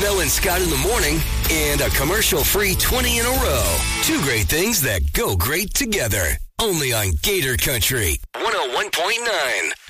Mel and Scott in the morning and a commercial-free 20 in a row. Two great things that go great together. Only on Gator Country 101.9.